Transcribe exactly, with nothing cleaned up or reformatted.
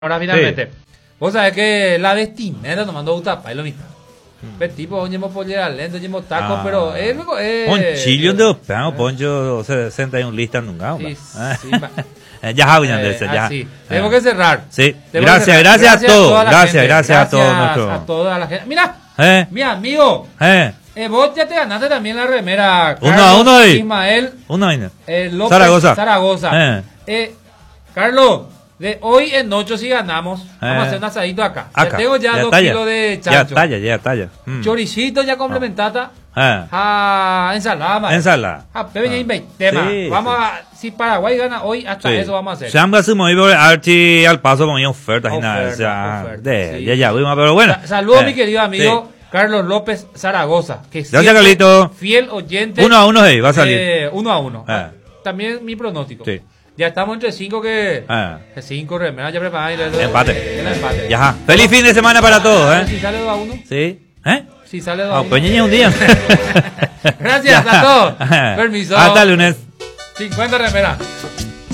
Ahora finalmente, sí. Vos sabés que la vestimenta tomando utapa es lo mismo. Mm. El tipo, oye, hemos pollera lento, oye, hemos tacos, ah. Pero es... Eh, un chillón de opción, poncho sesenta y un listas nunca. Sí, sí, ya hablan de eso, ya. Sí. Tengo que cerrar. Sí, gracias, cerrar. Gracias, gracias a todos. Gracias, gracias a todos. Gracias a toda la gente. Mira, eh. mi amigo. Eh. Eh, vos ya te ganaste también la remera. Uno Carlos, a uno ahí. Ismael. Uno ahí. Eh, López, Zaragoza. Zaragoza. Eh. Eh, Carlos, de hoy en ocho si ganamos, eh. vamos a hacer un asadito acá. acá. Ya tengo ya, ya dos talla. kilos de chancho. Ya talla, ya talla. Mm. Choricito ya complementada. Ah. Ah, ensalada. Man. Ensalada. Ah, bebe ah. tema. Sí, vamos sí. a, si Paraguay gana hoy, hasta sí. eso vamos a hacer. Samba se movió Archie al paso con ofertas y nada. O sea, oferta, de, sí. Ya, ya, pero bueno. Sa Saludos, eh. mi querido amigo. Sí. Carlos López Zaragoza, que gracias, Carlito. Fiel oyente. Uno a uno ahí, va a salir. Eh, uno a uno. Ah. También mi pronóstico. Sí. Ya estamos entre cinco que. Ah. Que cinco remeras ya preparadas. Empate. El empate. Ya. Feliz fin de semana para todos, ¿eh? Si sale dos a uno. Sí. ¿Eh? Si sale dos a uno. No, pues niña un día. Gracias a todos. Permiso. Hasta lunes. cincuenta remeras.